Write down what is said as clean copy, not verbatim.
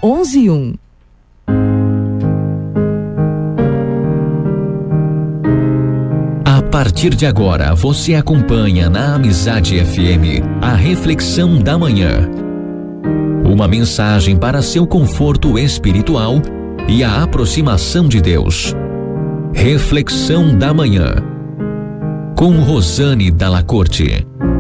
11 A partir de agora, você acompanha na Amizade FM a Reflexão da Manhã. Uma mensagem para seu conforto espiritual e a aproximação de Deus. Reflexão da Manhã, com Rosane Dalla Corte.